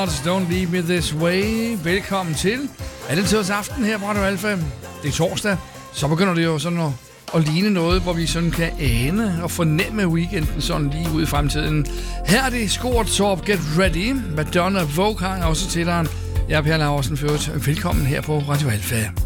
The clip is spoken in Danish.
Sweetheart, Don't Leave Me This Way. Velkommen til alle tiders aften her på Radio Alfa. Det er torsdag, så begynder det jo sådan at ligne noget, hvor vi sådan kan ane og fornemme weekenden sådan lige ude i fremtiden. Her er det Skort Torp, Get Ready. Madonna Vogue har også til dig. Jeg er Per Laursen Ført. Velkommen her på Radio Alfa.